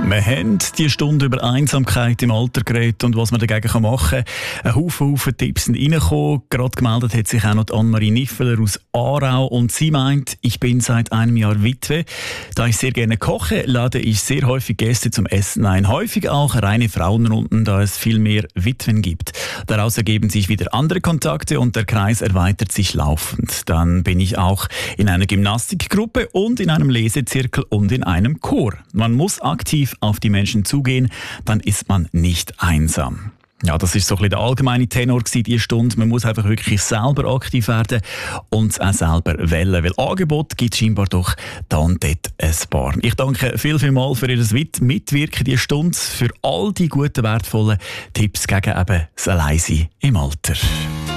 Wir haben die Stunde über Einsamkeit im Alter geredet und was man dagegen machen kann. Ein Haufen Tipps sind reingekommen. Gerade gemeldet hat sich auch noch Anne-Marie Niffeler aus Aarau und sie meint, ich bin seit einem Jahr Witwe. Da ich sehr gerne koche, lade ich sehr häufig Gäste zum Essen ein. Häufig auch reine Frauenrunden, da es viel mehr Witwen gibt. Daraus ergeben sich wieder andere Kontakte und der Kreis erweitert sich laufend. Dann bin ich auch in einer Gymnastikgruppe und in einem Lesezirkel und in einem Chor. Man muss aktiv auf die Menschen zugehen, dann ist man nicht einsam. Ja, das ist so ein bisschen der allgemeine Tenor diese Stunde. Man muss einfach wirklich selber aktiv werden und auch selber wählen, weil Angebot gibt es scheinbar doch da und dort ein paar. Ich danke vielmals für Ihr Mitwirken diese Stunde, für all die guten, wertvollen Tipps gegen eben das Alleinsein im Alter.